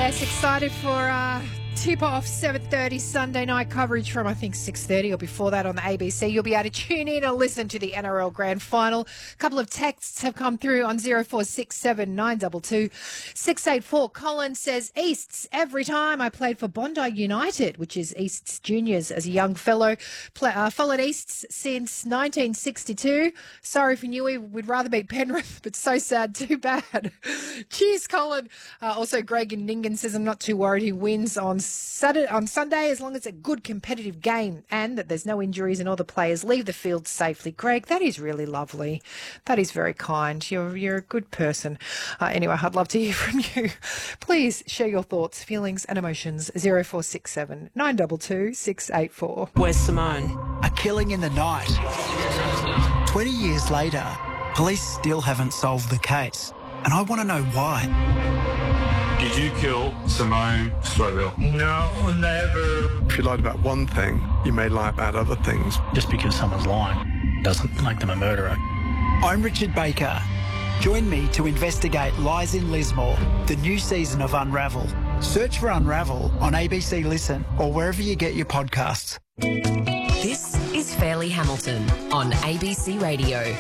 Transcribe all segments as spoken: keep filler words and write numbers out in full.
Yes, excited for uh, tip-off seven thirty Sunday night coverage from, I think, six thirty or before that on the A B C. You'll be able to tune in and listen to the N R L Grand Final. A couple of texts have come through on zero four six seven nine two two six eight four. Colin says, Easts, every time I played for Bondi United, which is Easts Juniors as a young fellow. Play, uh, followed Easts since nineteen sixty-two. Sorry for Newey, we'd rather beat Penrith, but so sad, too bad. Cheers, Colin. Uh, also, Greg in Ningen says, I'm not too worried he wins on Saturday, on Sunday, as long as it's a good competitive game and that there's no injuries and all the players leave the field safely. Greg, that is really lovely. That is very kind. You're you're a good person. Uh, anyway, I'd love to hear from you. Please share your thoughts, feelings and emotions. zero four six seven nine two two six eight four. Where's Simone? A killing in the night. twenty years later, police still haven't solved the case. And I want to know why. Did you kill Simone Strobel? No, never. If you lied about one thing, you may lie about other things. Just because someone's lying doesn't make them a murderer. I'm Richard Baker. Join me to investigate Lies in Lismore, the new season of Unravel. Search for Unravel on A B C Listen or wherever you get your podcasts. This is Fairleigh Hamilton on A B C Radio.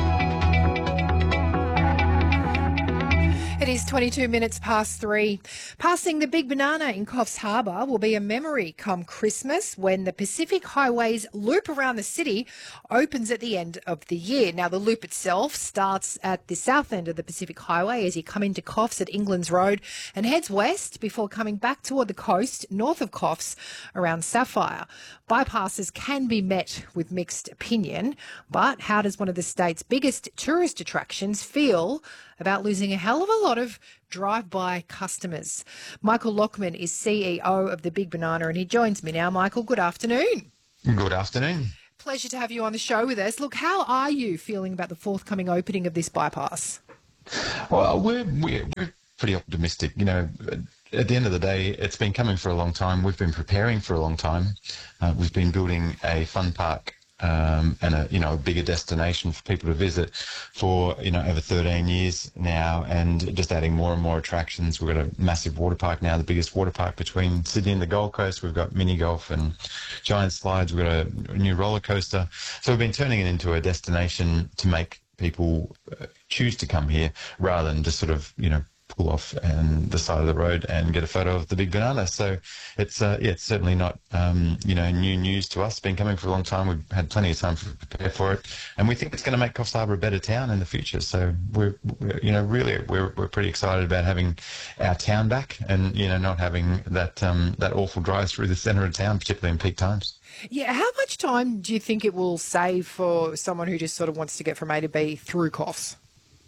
It is twenty-two minutes past three. Passing the Big Banana in Coffs Harbour will be a memory come Christmas when the Pacific Highway's loop around the city opens at the end of the year. Now, the loop itself starts at the south end of the Pacific Highway as you come into Coffs at England's Road and heads west before coming back toward the coast north of Coffs around Sapphire. Bypasses can be met with mixed opinion, but how does one of the state's biggest tourist attractions feel about losing a hell of a lot of drive-by customers? Michael Lockman is C E O of the Big Banana and he joins me now. Michael, good afternoon. Good afternoon. Pleasure to have you on the show with us. Look, how are you feeling about the forthcoming opening of this bypass? Well, we're, we're, we're pretty optimistic. You know, at the end of the day, it's been coming for a long time. We've been preparing for a long time. Uh, we've been building a fun park Um, and a you know a bigger destination for people to visit for you know over thirteen years now, and just adding more and more attractions. We've got a massive water park now, the biggest water park between Sydney and the Gold Coast. We've got mini golf and giant slides. We've got a new roller coaster. So we've been turning it into a destination to make people uh, choose to come here rather than just sort of you know pull off and the side of the road and get a photo of the Big Banana. So it's uh, yeah, it's certainly not um, you know new news to us. It's been coming for a long time. We've had plenty of time to prepare for it, and we think it's going to make Coffs Harbour a better town in the future. So we're, we're you know really we're we're pretty excited about having our town back, and you know not having that um, that awful drive through the centre of town, particularly in peak times. Yeah, how much time do you think it will save for someone who just sort of wants to get from A to B through Coffs?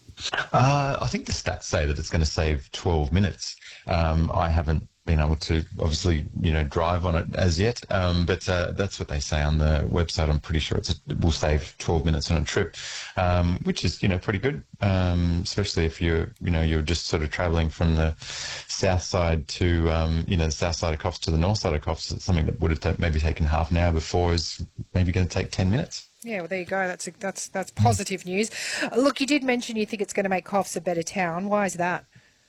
Uh, I think the stats say that it's going to save twelve minutes. Um, I haven't been able to obviously, you know, drive on it as yet, um, but uh, that's what they say on the website. I'm pretty sure it's a, it will save twelve minutes on a trip, um, which is, you know, pretty good, um, especially if you're, you know, you're just sort of travelling from the south side to, um, you know, the south side of Coffs to the north side of Coffs. It's something that would have ta- maybe taken half an hour before is maybe going to take ten minutes. Yeah, well, there you go. That's a, that's that's positive news. Look, you did mention you think it's going to make Coffs a better town. Why is that?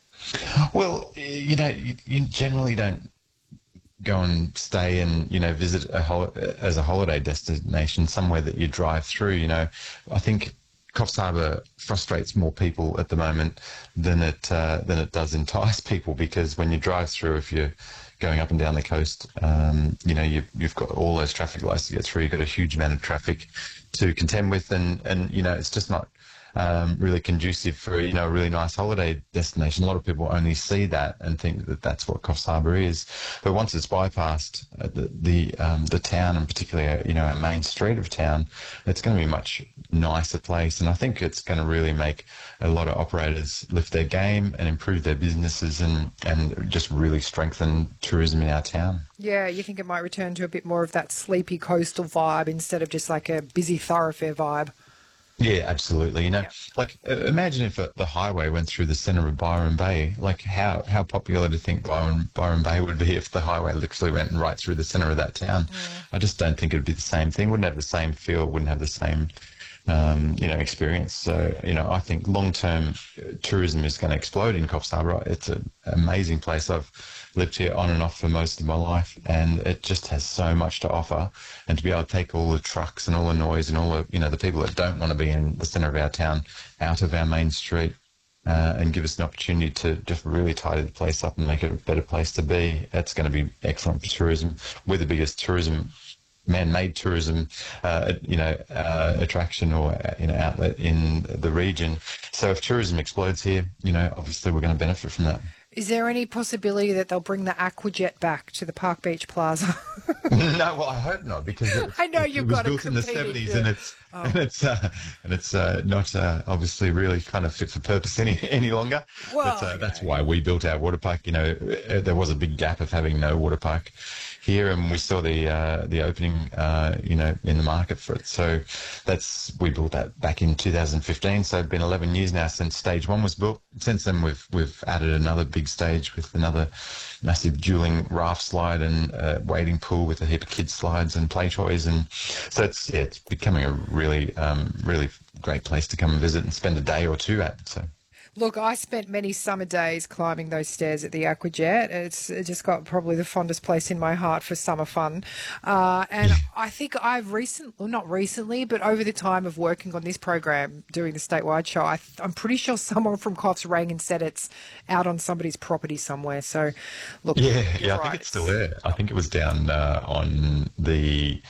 Well, you know, you, you generally don't go and stay and, you know, visit a hol- as a holiday destination somewhere that you drive through. You know, I think Coffs Harbour frustrates more people at the moment than it uh, than it does entice people, because when you drive through, if you're going up and down the coast, um, you know, you've, you've got all those traffic lights to get through. You've got a huge amount of traffic to contend with, and, and you know, it's just not um, really conducive for, you know, a really nice holiday destination. A lot of people only see that and think that that's what Coffs Harbour is. But once it's bypassed, uh, the the, um, the town, and particularly, uh, you know, our main street of town, it's going to be a much nicer place. And I think it's going to really make a lot of operators lift their game and improve their businesses, and, and just really strengthen tourism in our town. Yeah, you think it might return to a bit more of that sleepy coastal vibe instead of just like a busy thoroughfare vibe? Yeah, absolutely. You know, yeah. like uh, imagine if uh, the highway went through the centre of Byron Bay. Like how, how popular do you think Byron, Byron Bay would be if the highway literally went right through the centre of that town? Yeah. I just don't think it would be the same thing. Wouldn't have the same feel. Wouldn't have the same um, you know, experience. So, you know, I think long-term tourism is going to explode in Coffs Harbour. It's an amazing place. I've lived here on and off for most of my life, and it just has so much to offer. And to be able to take all the trucks and all the noise and all the, you know, the people that don't want to be in the centre of our town out of our main street, uh, and give us an opportunity to just really tidy the place up and make it a better place to be, that's going to be excellent for tourism. We're the biggest tourism man-made tourism, uh, you know, uh, attraction or, uh, you know, outlet in the region. So if tourism explodes here, you know, obviously we're going to benefit from that. Is there any possibility that they'll bring the Aquajet back to the Park Beach Plaza? No, well, I hope not, because it, I know you've it was got to built in the compete, seventies, yeah. and it's Oh. and it's uh, and it's uh, not uh, obviously really kind of fit for purpose any any longer. Well, but uh, that's why we built our water park. You know, uh, there was a big gap of having no water park here, and we saw the uh, the opening, uh, you know, in the market for it. So that's we built that back in two thousand fifteen. So it's been eleven years now since stage one was built. Since then, we've we've added another big stage with another massive dueling raft slide and uh, wading pool with a heap of kids slides and play toys, and so it's yeah, it's becoming a really um, really great place to come and visit and spend a day or two at. So. Look, I spent many summer days climbing those stairs at the Aquajet. It's it just got probably the fondest place in my heart for summer fun. Uh, and I think I've recently, well, not recently, but over the time of working on this program, doing the statewide show, I th- I'm pretty sure someone from Coffs rang and said it's out on somebody's property somewhere. So, look, Yeah, you're yeah, I right. think it's still there. I think it was down uh, on the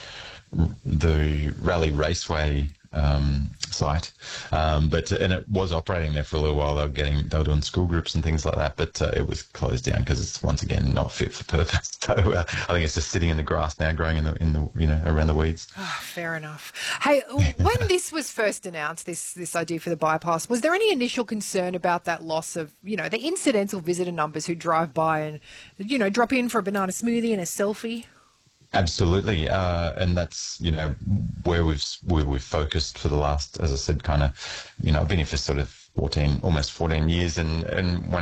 the Raleigh Raceway um, site, um, but and it was operating there for a little while. They were getting, they were doing school groups and things like that, but uh, it was closed down because it's once again not fit for purpose. So uh, I think it's just sitting in the grass now, growing in the in the you know around the weeds. Ah, fair enough. Hey, when this was first announced, this this idea for the bypass, was there any initial concern about that loss of, you know, the incidental visitor numbers who drive by and, you know, drop in for a banana smoothie and a selfie? Absolutely, uh, and that's you know where we've where we've focused for the last, as I said, kind of, you know, I've been here for sort of fourteen, almost fourteen years, and and when